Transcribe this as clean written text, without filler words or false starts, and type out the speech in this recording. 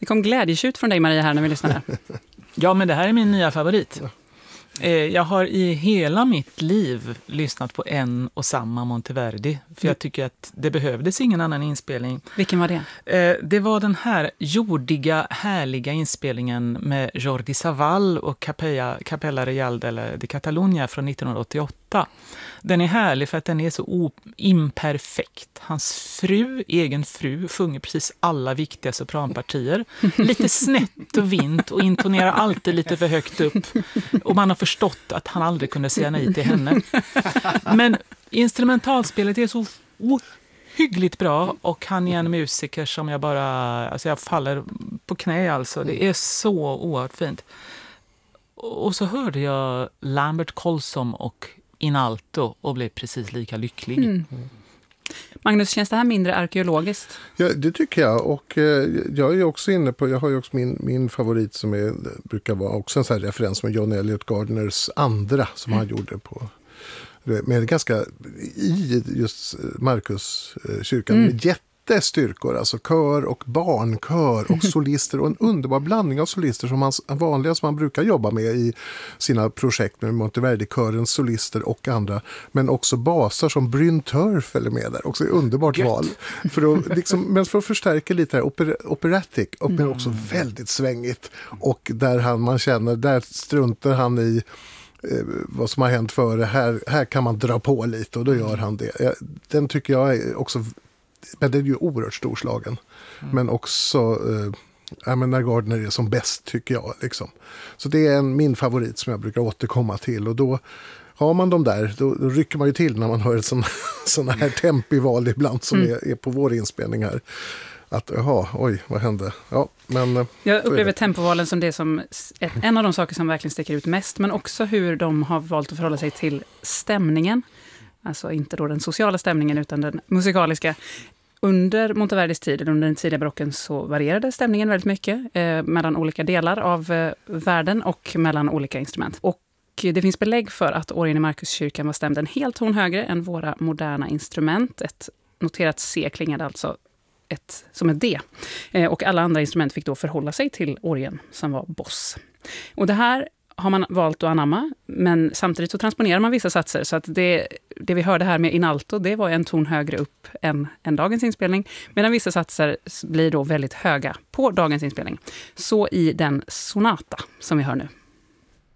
Det kom glädjetjut från dig, Maria, här när vi lyssnade. Ja, men det här är min nya favorit. Jag har i hela mitt liv lyssnat på en och samma Monteverdi. För jag tycker att det behövdes ingen annan inspelning. Vilken var det? Det var den här jordiga, härliga inspelningen med Jordi Savall och Capella Real de Catalunya från 1988. Den är härlig för att den är så imperfekt. Hans egen fru, sjunger precis alla viktiga sopranpartier. Lite snett och vint och intonerar alltid lite för högt upp. Och man har förstått att han aldrig kunde säga nej till henne. Men instrumentalspelet är så hyggligt bra och han är en musiker som jag faller på knä alltså. Det är så oerhört fint. Och så hörde jag Lambert Colsom och In Alto och blev precis lika lycklig. Mm. Magnus, känns det här mindre arkeologiskt? Ja, det tycker jag. Och jag är också inne på, jag har ju också min favorit som brukar vara också en sån här referens med John Elliot Gardners andra som han gjorde på med ganska i just Markuskyrkan med jättestyrkor, alltså kör och barnkör och solister och en underbar blandning av solister som vanliga som man brukar jobba med i sina projekt med Monteverdi-körens solister och andra, men också basar som Bryn Turf eller med där, också underbart val men för att förstärka lite här operatic men också väldigt svängigt och där man känner, där struntar han i vad som har hänt före, här kan man dra på lite och då gör han det. Den tycker jag är också, men den är ju oerhört storslagen. Men också när Gardner är som bäst tycker jag. Liksom. Så det är min favorit som jag brukar återkomma till och då har man dem där, då rycker man ju till när man hör ett sådana här tempival ibland som är på vår inspelning här. Att, vad hände? Ja, men jag upplever tempovalen som det som en av de saker som verkligen sticker ut mest, men också hur de har valt att förhålla sig till stämningen. Alltså inte då den sociala stämningen utan den musikaliska. Under Monteverdis tid, eller under den tidiga barocken, så varierade stämningen väldigt mycket mellan olika delar av världen och mellan olika instrument. Och det finns belägg för att orgeln i Markuskyrkan var stämd en hel ton högre än våra moderna instrument. Ett noterat C klingade alltså som ett D. Och alla andra instrument fick då förhålla sig till orgeln som var boss. Och det här har man valt att anamma, men samtidigt så transponerar man vissa satser. Så att det vi hörde här med In Alto, det var en ton högre upp än dagens inspelning. Medan vissa satser blir då väldigt höga på dagens inspelning. Så i den sonata som vi hör nu.